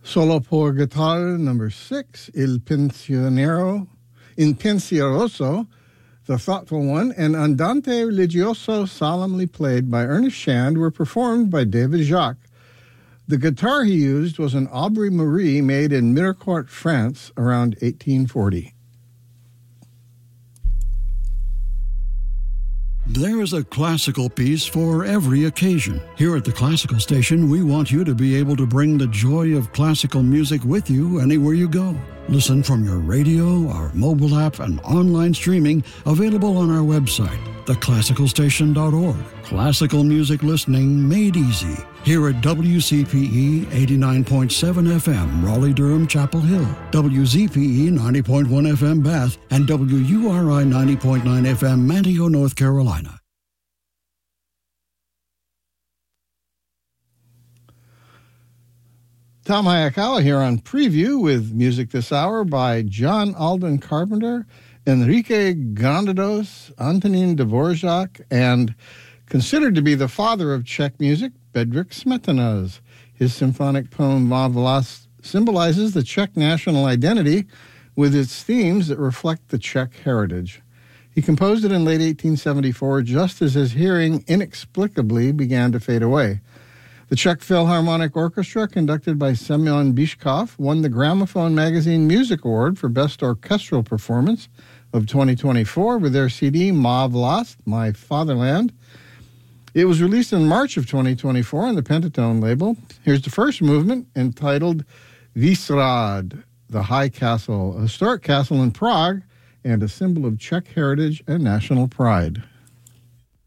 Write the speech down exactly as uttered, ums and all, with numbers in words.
Solo por guitarra number six, Il Pensionero, In Pensieroso, The Thoughtful One, and Andante Religioso, solemnly played by Ernest Shand, were performed by David Jacques. The guitar he used was an Aubry Marie made in Mirecourt, France, around eighteen forty. There is a classical piece for every occasion. Here at the Classical Station, we want you to be able to bring the joy of classical music with you anywhere you go. Listen from your radio, our mobile app, and online streaming, available on our website, the classical station dot org. Classical music listening made easy. Here at W C P E eighty-nine point seven F M, Raleigh-Durham, Chapel Hill, W Z P E ninety point one F M, Bath, and W U R I ninety point nine F M, Manteo, North Carolina. Tom Hayakawa here on Preview with music this hour by John Alden Carpenter, Enrique Granados, Antonin Dvorak, and considered to be the father of Czech music, Bedřich Smetana. His symphonic poem Má vlast symbolizes the Czech national identity with its themes that reflect the Czech heritage. He composed it in late eighteen seventy-four, just as his hearing inexplicably began to fade away. The Czech Philharmonic Orchestra, conducted by Semyon Bishkov, won the Gramophone Magazine Music Award for Best Orchestral Performance of twenty twenty-four with their C D Má vlast, My Fatherland. It was released in March of twenty twenty-four on the Pentatone label. Here's the first movement, entitled Vyšehrad, the High Castle, a historic castle in Prague and a symbol of Czech heritage and national pride.